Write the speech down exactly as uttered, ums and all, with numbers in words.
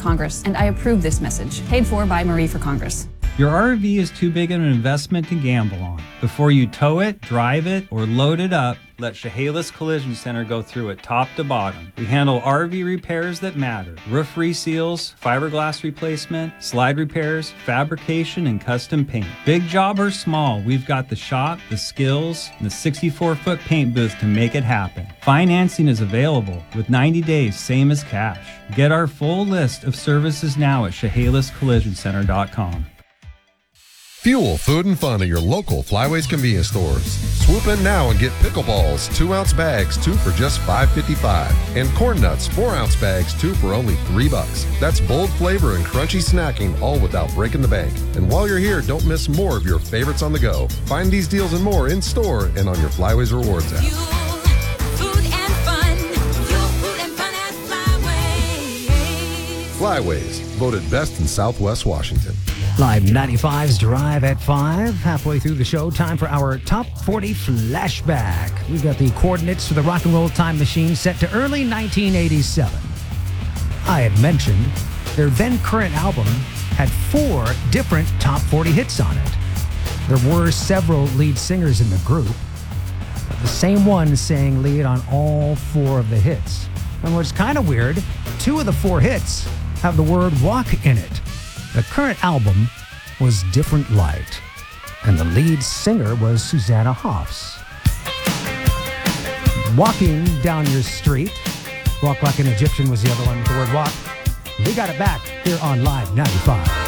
Congress, and I approve this message. Paid for by Marie for Congress. Your R V is too big of an investment to gamble on. Before you tow it, drive it, or load it up, let Chehalis Collision Center go through it top to bottom. We handle R V repairs that matter. Roof reseals, fiberglass replacement, slide repairs, fabrication, and custom paint. Big job or small, we've got the shop, the skills, and the sixty-four foot paint booth to make it happen. Financing is available with ninety days, same as cash. Get our full list of services now at Chehalis Collision Center dot com. Fuel, food, and fun at your local Flyways convenience stores. Swoop in now and get pickleballs, two ounce bags, two for just five fifty-five, and corn nuts, four ounce bags, two for only three bucks. That's bold flavor and crunchy snacking, all without breaking the bank. And while you're here, don't miss more of your favorites on the go. Find these deals and more in store and on your Flyways Rewards app. Fuel, food, and fun. Fuel, food, and fun at Flyways. Flyways, voted best in Southwest Washington. Live ninety-five's Drive at five. Halfway through the show, time for our Top forty Flashback. We've got the coordinates for the Rock and Roll Time Machine set to early nineteen eighty-seven. I had mentioned their then current album had four different Top forty hits on it. There were several lead singers in the group, but the same one sang lead on all four of the hits. And what's kind of weird, two of the four hits have the word walk in it. The current album was Different Light, and the lead singer was Susanna Hoffs. Walking Down Your Street, Walk Like an Egyptian was the other one with the word walk. We got it back here on Live ninety-five.